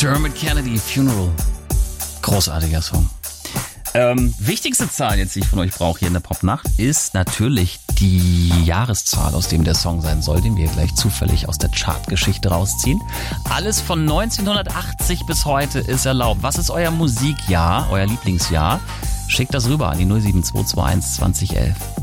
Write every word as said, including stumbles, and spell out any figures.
Dermot Kennedy, Funeral. Großartiger Song. Ähm, wichtigste Zahl jetzt, die ich von euch brauche hier in der Popnacht, ist natürlich die Jahreszahl, aus dem der Song sein soll, den wir gleich zufällig aus der Chartgeschichte rausziehen. Alles von neunzehnhundertachtzig bis heute ist erlaubt. Was ist euer Musikjahr, euer Lieblingsjahr? Schickt das rüber an die null sieben zwei zwei eins zwanzig elf.